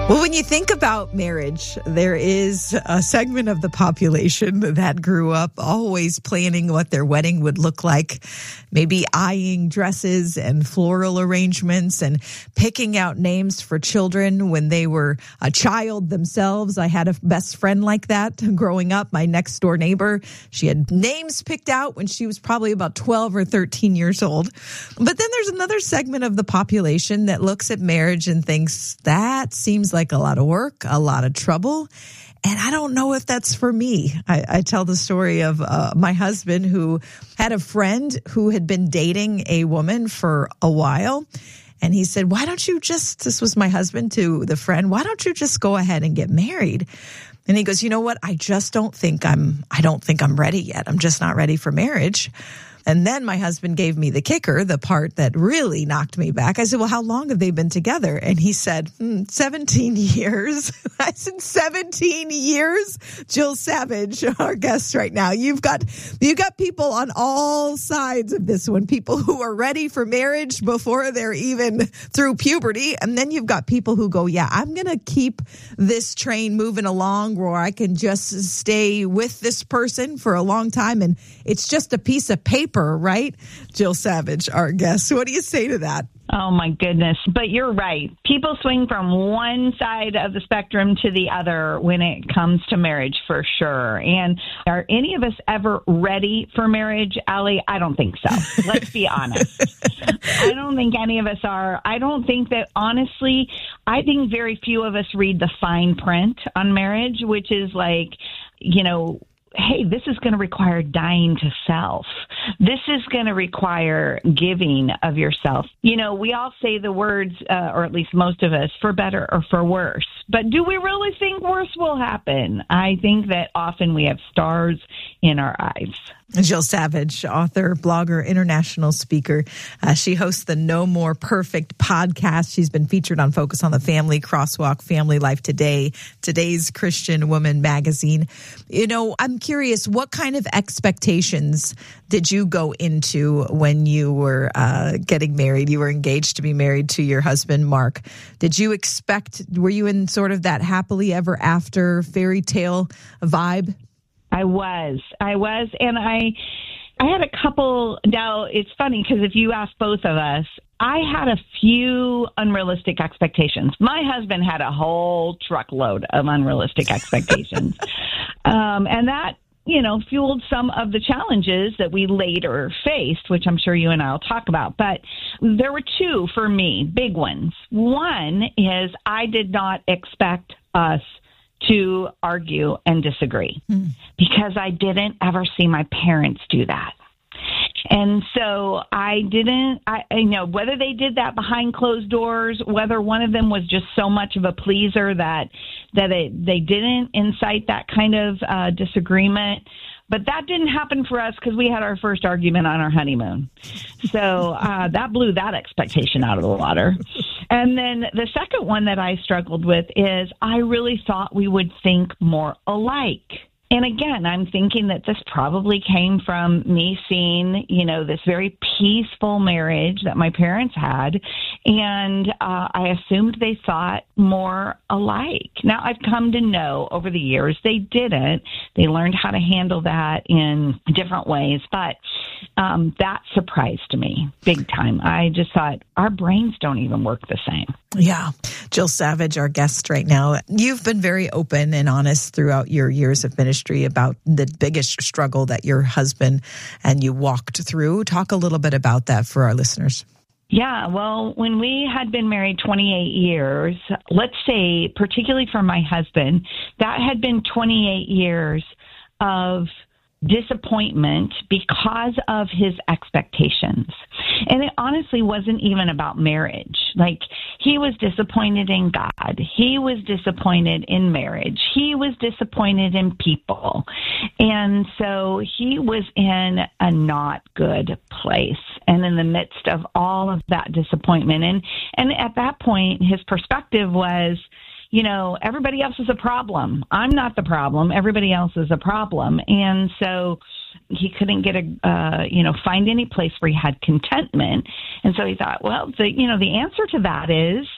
Well, when you think about marriage, there is a segment of the population that grew up always planning what their wedding would look like, maybe eyeing dresses and floral arrangements and picking out names for children when they were a child themselves. I had a best friend like that growing up, my next door neighbor. She had names picked out when she was probably about 12 or 13 years old. But then there's another segment of the population that looks at marriage and thinks that seems like a lot of work, a lot of trouble. And I don't know if that's for me. I tell the story of my husband who had a friend who had been dating a woman for a while. And he said, why don't you just, this was my husband to the friend, why don't you just go ahead and get married? And he goes, you know what? I don't think I'm ready yet. I'm just not ready for marriage. And then my husband gave me the kicker, the part that really knocked me back. I said, well, how long have they been together? And he said, 17 years. I said, 17 years? Jill Savage, our guest right now. You've got people on all sides of this one, people who are ready for marriage before they're even through puberty. And then you've got people who go, yeah, I'm going to keep this train moving along where I can just stay with this person for a long time. And it's just a piece of paper. Right? Jill Savage, our guest. What do you say to that? Oh, my goodness. But you're right. People swing from one side of the spectrum to the other when it comes to marriage, for sure. And are any of us ever ready for marriage, Allie? I don't think so. Let's be honest. I don't think any of us are. I don't think that, honestly, I think very few of us read the fine print on marriage, which is like, hey, this is going to require dying to self. This is going to require giving of yourself. We all say the words, or at least most of us, for better or for worse. But do we really think worse will happen? I think that often we have stars in our eyes. Jill Savage, author, blogger, international speaker. She hosts the No More Perfect podcast. She's been featured on Focus on the Family, Crosswalk, Family Life Today, Today's Christian Woman magazine. I'm curious, what kind of expectations did you go into when you were getting married? You were engaged to be married to your husband, Mark. Were you in sort of that happily ever after fairy tale vibe? I was, and I had a couple. Now, it's funny because if you ask both of us, I had a few unrealistic expectations. My husband had a whole truckload of unrealistic expectations, and that, fueled some of the challenges that we later faced, which I'm sure you and I will talk about. But there were two for me, big ones. One is I did not expect us to argue and disagree because I didn't ever see my parents do that. And so I whether they did that behind closed doors, whether one of them was just so much of a pleaser that they didn't incite that kind of disagreement. But that didn't happen for us because we had our first argument on our honeymoon. So that blew that expectation out of the water. And then the second one that I struggled with is I really thought we would think more alike. And again, I'm thinking that this probably came from me seeing, this very peaceful marriage that my parents had. And I assumed they thought more alike. Now, I've come to know over the years they didn't. They learned how to handle that in different ways. But that surprised me big time. I just thought our brains don't even work the same. Yeah. Jill Savage, our guest right now. You've been very open and honest throughout your years of ministry about the biggest struggle that your husband and you walked through. Talk a little bit about that for our listeners. Yeah, well, when we had been married 28 years, let's say, particularly for my husband, that had been 28 years of disappointment because of his expectations. And it honestly wasn't even about marriage. Like, he was disappointed in God. He was disappointed in marriage. He was disappointed in people. And so he was in a not good place. And in the midst of all of that disappointment, and at that point, his perspective was, everybody else is a problem. I'm not the problem. Everybody else is a problem. And so he couldn't get find any place where he had contentment. And so he thought, well, the answer to that is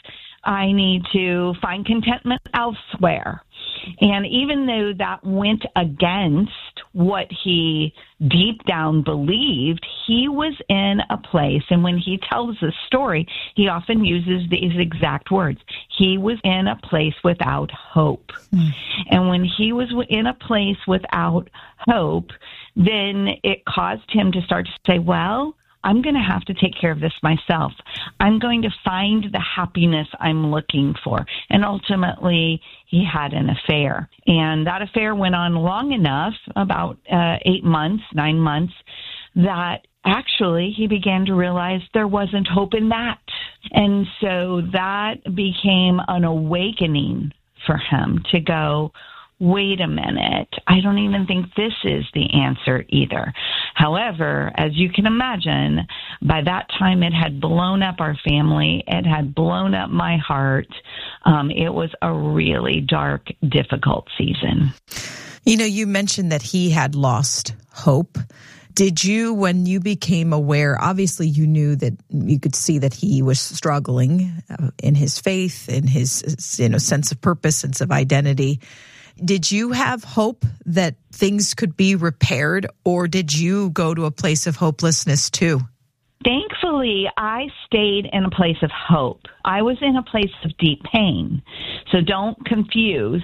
I need to find contentment elsewhere. And even though that went against what he deep down believed, he was in a place, and when he tells this story, he often uses these exact words. He was in a place without hope. And when he was in a place without hope, then it caused him to start to say, well, I'm going to have to take care of this myself. I'm going to find the happiness I'm looking for. And ultimately, he had an affair. And that affair went on long enough, about 9 months, that actually he began to realize there wasn't hope in that. And so that became an awakening for him to go, wait a minute, I don't even think this is the answer either. However, as you can imagine, by that time it had blown up our family. It had blown up my heart. It was a really dark, difficult season. You know, you mentioned that he had lost hope. Did you, when you became aware, obviously you knew that you could see that he was struggling in his faith, in his sense of purpose, sense of identity. Did you have hope that things could be repaired, or did you go to a place of hopelessness too? Thankfully, I stayed in a place of hope. I was in a place of deep pain. So don't confuse.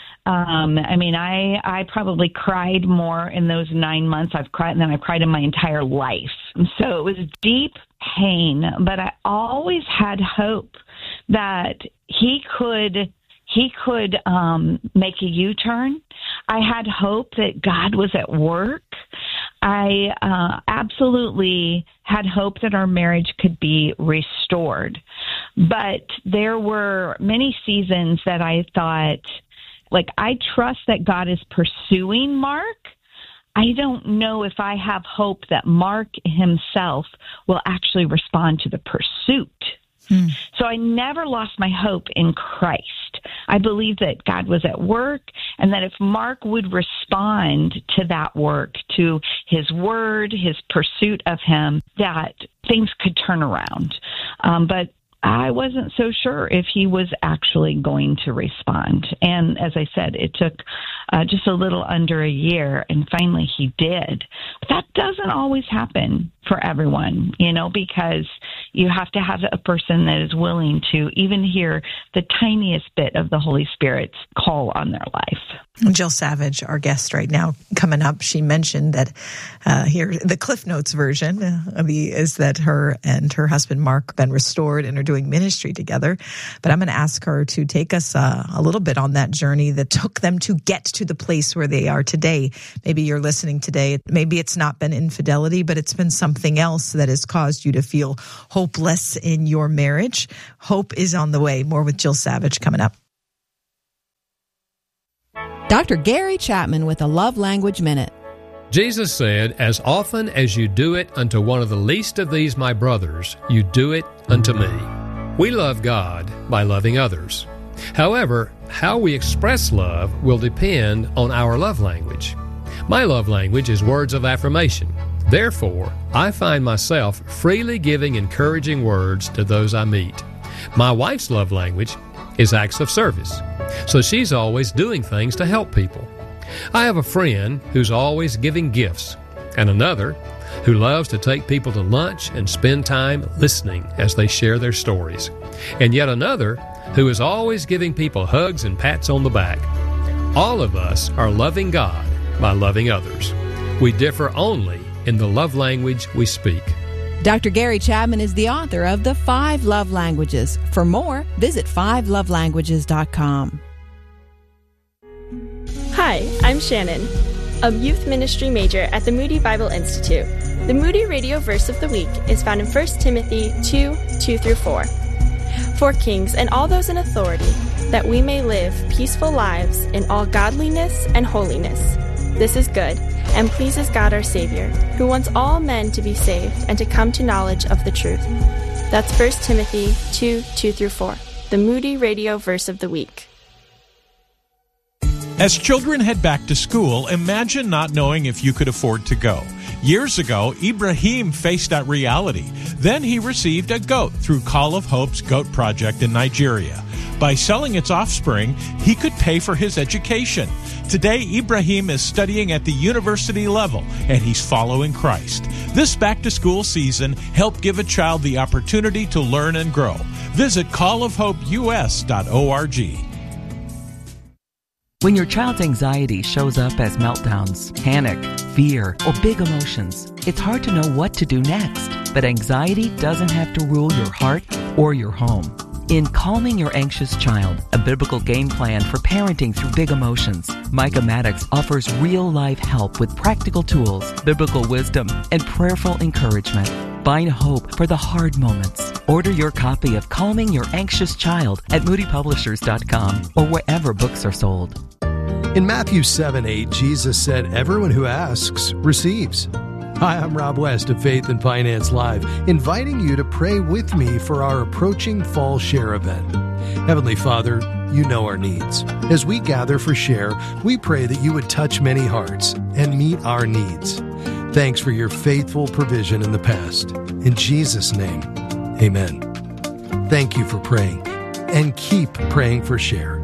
I probably cried more in those 9 months I've cried than I've cried in my entire life. So it was deep pain, but I always had hope that he could make a U-turn. I had hope that God was at work. I absolutely had hope that our marriage could be restored. But there were many seasons that I thought, I trust that God is pursuing Mark. I don't know if I have hope that Mark himself will actually respond to the pursuit. So I never lost my hope in Christ. I believe that God was at work, and that if Mark would respond to that work, to his word, his pursuit of him, that things could turn around. But I wasn't so sure if he was actually going to respond. And as I said, it took just a little under a year, and finally he did. But that doesn't always happen for everyone, because you have to have a person that is willing to even hear the tiniest bit of the Holy Spirit's call on their life. Jill Savage, our guest right now, coming up, she mentioned that here, the Cliff Notes version is that her and her husband Mark have been restored and are doing ministry together. But I'm going to ask her to take us a little bit on that journey that took them to get to the place where they are today. Maybe you're listening today. Maybe it's not been infidelity, but it's been something else that has caused you to feel hopeless in your marriage. Hope is on the way. More with Jill Savage coming up. Dr. Gary Chapman with a Love Language Minute. Jesus said, "As often as you do it unto one of the least of these my brothers, you do it unto me." We love God by loving others. However, how we express love will depend on our love language. My love language is words of affirmation. Therefore, I find myself freely giving encouraging words to those I meet. My wife's love language is acts of service, so she's always doing things to help people. I have a friend who's always giving gifts, and another who loves to take people to lunch and spend time listening as they share their stories, and yet another who is always giving people hugs and pats on the back. All of us are loving God by loving others. We differ only in the love language we speak. Dr. Gary Chapman is the author of The 5 Love Languages. For more, visit 5lovelanguages.com. Hi, I'm Shannon, a youth ministry major at the Moody Bible Institute. The Moody Radio Verse of the Week is found in 1 Timothy 2:2-4. For kings and all those in authority, that we may live peaceful lives in all godliness and holiness. This is good and pleases God our Savior, who wants all men to be saved and to come to knowledge of the truth. That's 1 Timothy 2:2-4, the Moody Radio Verse of the Week. As children head back to school, imagine not knowing if you could afford to go. Years ago, Ibrahim faced that reality. Then he received a goat through Call of Hope's Goat Project in Nigeria. By selling its offspring, he could pay for his education. Today, Ibrahim is studying at the university level, and he's following Christ. This back-to-school season, help give a child the opportunity to learn and grow. Visit callofhopeus.org. When your child's anxiety shows up as meltdowns, panic, fear, or big emotions, it's hard to know what to do next. But anxiety doesn't have to rule your heart or your home. In Calming Your Anxious Child, a biblical game plan for parenting through big emotions, Micah Maddox offers real-life help with practical tools, biblical wisdom, and prayerful encouragement. Find hope for the hard moments. Order your copy of Calming Your Anxious Child at moodypublishers.com or wherever books are sold. In Matthew 7:8, Jesus said, "Everyone who asks receives." Hi, I'm Rob West of Faith and Finance Live, inviting you to pray with me for our approaching Fall Share event. Heavenly Father, you know our needs. As we gather for Share, we pray that you would touch many hearts and meet our needs. Thanks for your faithful provision in the past. In Jesus' name, amen. Thank you for praying, and keep praying for Share.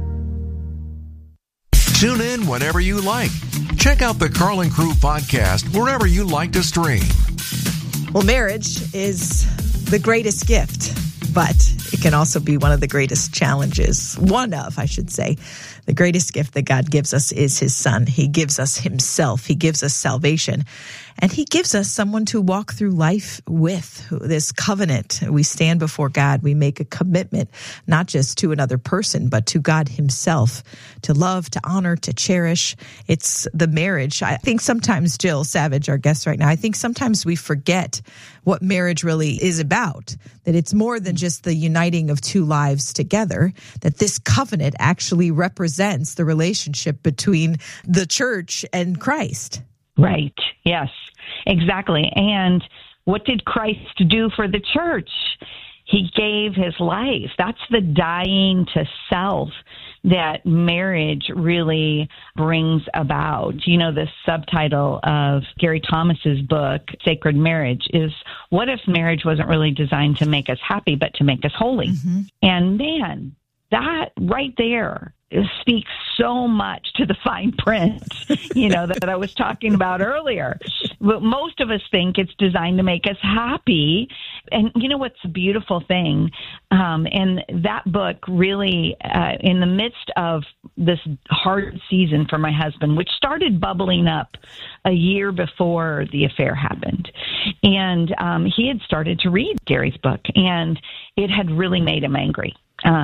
Tune in whenever you like. Check out the Carl and Crew podcast wherever you like to stream. Well, marriage is the greatest gift, but it can also be one of the greatest challenges. The greatest gift that God gives us is His Son. He gives us Himself. He gives us salvation. And He gives us someone to walk through life with, this covenant. We stand before God. We make a commitment, not just to another person, but to God Himself, to love, to honor, to cherish. It's the marriage. I think sometimes, Jill Savage, our guest right now, I think sometimes we forget what marriage really is about, that it's more than just the uniting of two lives together, that this covenant actually represents the relationship between the church and Christ. Right. Yes, exactly. And what did Christ do for the church? He gave His life. That's the dying to self that marriage really brings about. You know, the subtitle of Gary Thomas's book, Sacred Marriage, is what if marriage wasn't really designed to make us happy, but to make us holy? Mm-hmm. And man, that right there speaks so much to the fine print, that I was talking about earlier. But most of us think it's designed to make us happy. And you know what's the beautiful thing? And that book really, in the midst of this hard season for my husband, which started bubbling up a year before the affair happened. And he had started to read Gary's book, and it had really made him angry.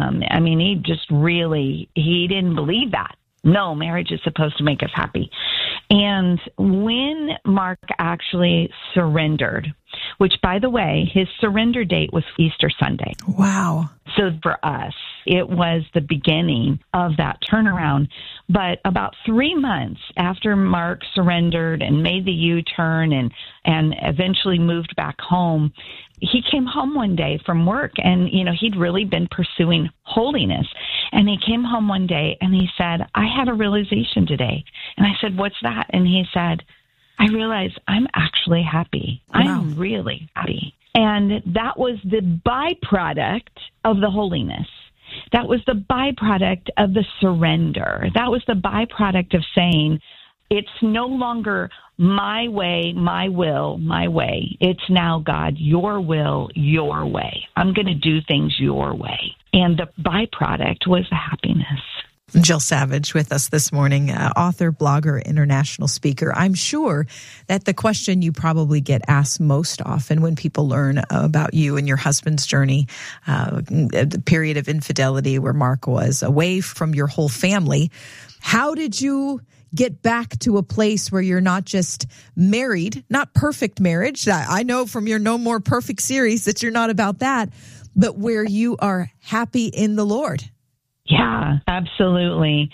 He didn't believe that. No, marriage is supposed to make us happy. And when Mark actually surrendered, which, by the way, his surrender date was Easter Sunday. Wow. So for us, it was the beginning of that turnaround. But about 3 months after Mark surrendered and made the U-turn and eventually moved back home, he came home one day from work, and, he'd really been pursuing holiness. And he came home one day and he said, I had a realization today. And I said, what's that? And he said, I realized I'm actually happy. Wow. I'm really happy. And that was the byproduct of the holiness. That was the byproduct of the surrender. That was the byproduct of saying, it's no longer my way, my will, my way. It's now, God, your will, your way. I'm going to do things your way. And the byproduct was the happiness. Jill Savage with us this morning, author, blogger, international speaker. I'm sure that the question you probably get asked most often when people learn about you and your husband's journey, the period of infidelity where Mark was away from your whole family, how did you get back to a place where you're not just married, not perfect marriage? I know from your No More Perfect series that you're not about that, but where you are happy in the Lord. Yeah, absolutely.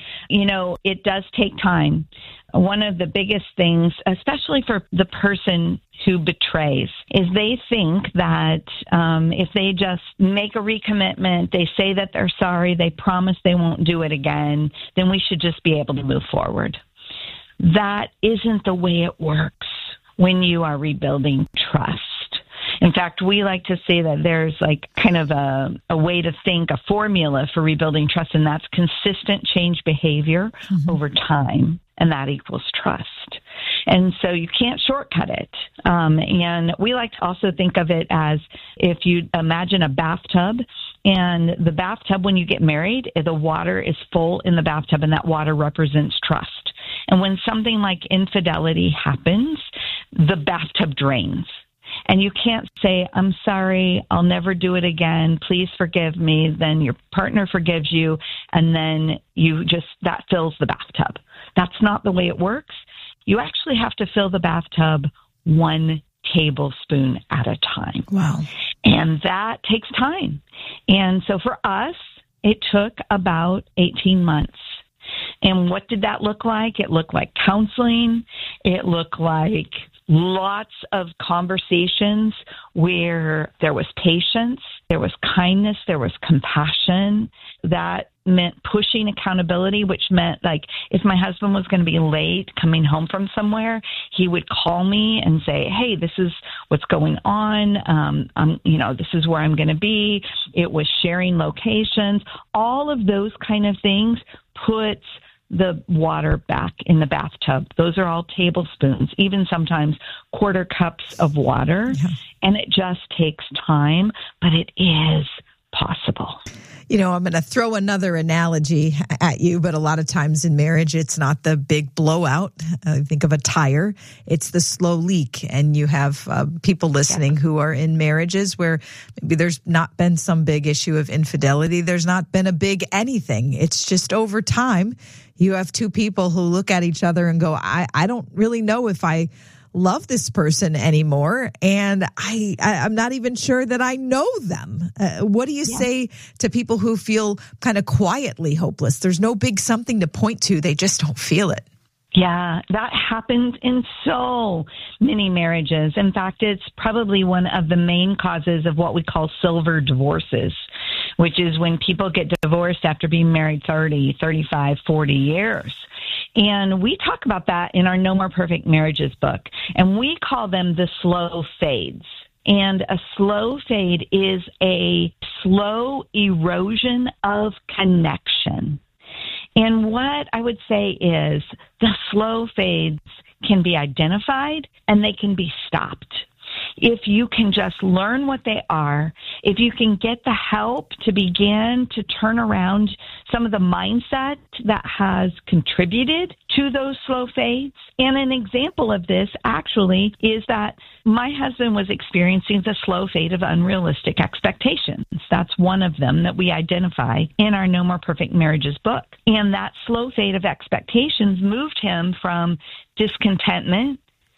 It does take time. One of the biggest things, especially for the person who betrays, is they think that if they just make a recommitment, they say that they're sorry, they promise they won't do it again, then we should just be able to move forward. That isn't the way it works when you are rebuilding trust. In fact, we like to say that there's like kind of a way to think, a formula for rebuilding trust, and that's consistent change behavior over time, and that equals trust. And so you can't shortcut it. And we like to also think of it as if you imagine a bathtub, and the bathtub, when you get married, the water is full in the bathtub, and that water represents trust. And when something like infidelity happens, the bathtub drains. And you can't say, I'm sorry, I'll never do it again, please forgive me. Then your partner forgives you, and then that fills the bathtub. That's not the way it works. You actually have to fill the bathtub 1 tablespoon at a time. Wow. And that takes time. And so for us, it took about 18 months. And what did that look like? It looked like counseling. It looked like lots of conversations where there was patience, there was kindness, there was compassion. That meant pushing accountability, which meant like if my husband was going to be late coming home from somewhere, he would call me and say, hey, this is what's going on. This is where I'm going to be. It was sharing locations. All of those kind of things puts the water back in the bathtub. Those are all tablespoons, even sometimes quarter cups of water. Yeah. And it just takes time, but it is possible. I'm going to throw another analogy at you, but a lot of times in marriage, it's not the big blowout. Think of a tire. It's the slow leak. And you have people listening who are in marriages where maybe there's not been some big issue of infidelity. There's not been a big anything. It's just over time, you have two people who look at each other and go, I don't really know if I love this person anymore, and I'm not even sure that I know them. What do you say to people who feel kind of quietly hopeless? There's no big something to point to. They just don't feel it. Yeah, that happens in so many marriages. In fact, it's probably one of the main causes of what we call silver divorces, which is when people get divorced after being married 30, 35, 40 years. And we talk about that in our No More Perfect Marriages book, and we call them the slow fades. And a slow fade is a slow erosion of connection. And what I would say is the slow fades can be identified and they can be stopped. If you can just learn what they are, if you can get the help to begin to turn around some of the mindset that has contributed to those slow fades. And an example of this actually is that my husband was experiencing the slow fade of unrealistic expectations. That's one of them that we identify in our No More Perfect Marriages book. And that slow fade of expectations moved him from discontentment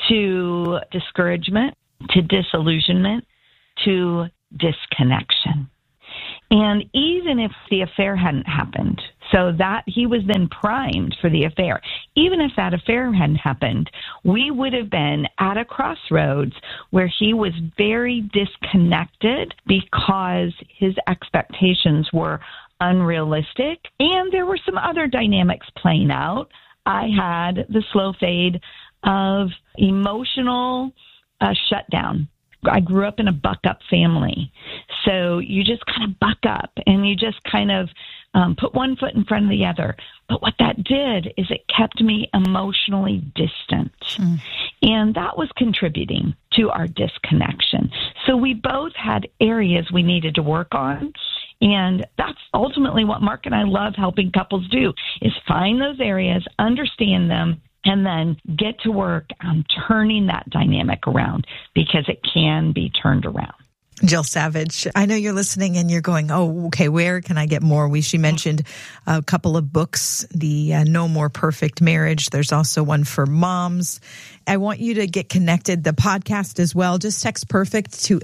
to discouragement, to disillusionment, to disconnection. And even if the affair hadn't happened, so that he was then primed for the affair, even if that affair hadn't happened, we would have been at a crossroads where he was very disconnected because his expectations were unrealistic, and there were some other dynamics playing out. I had the slow fade of emotional shutdown. I grew up in a buck-up family. So you just kind of buck up and you just kind of put one foot in front of the other. But what that did is it kept me emotionally distant. And that was contributing to our disconnection. So we both had areas we needed to work on. And that's ultimately what Mark and I love helping couples do, is find those areas, understand them, and then get to work on turning that dynamic around, because it can be turned around. Jill Savage, I know you're listening and you're going, oh, okay, where can I get more? She mentioned a couple of books, the No More Perfect Marriage. There's also one for moms. I want you to get connected, the podcast as well. Just text PERFECT to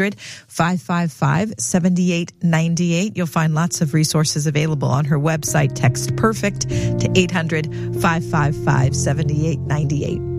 800-555-7898. You'll find lots of resources available on her website. Text PERFECT to 800-555-7898.